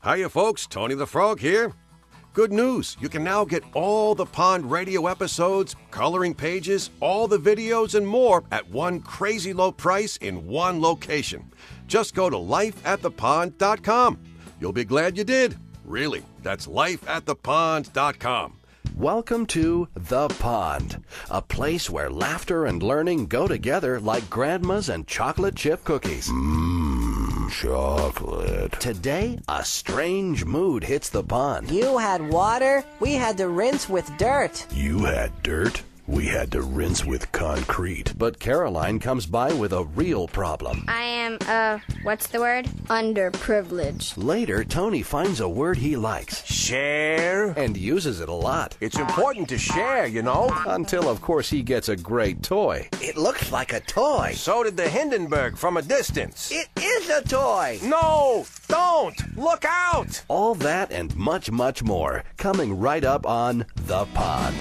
Hiya, folks. Tony the Frog here. Good news. You can now get all the Pond Radio episodes, coloring pages, all the videos, and more at one crazy low price in one location. Just go to lifeatthepond.com. You'll be glad you did. Really, that's lifeatthepond.com. Welcome to The Pond, a place where laughter and learning go together like grandma's and chocolate chip cookies. Chocolate. Today, a strange mood hits the pond. You had water, we had to rinse with dirt. You had dirt, we had to rinse with concrete. But Caroline comes by with a real problem. I am, what's the word? Underprivileged. Later, Tony finds a word he likes. Share. And uses it a lot. It's important to share, you know. Until, of course, he gets a great toy. It looks like a toy. So did the Hindenburg from a distance. It is a toy. No, don't. Look out. All that and much, much more coming right up on The Pond.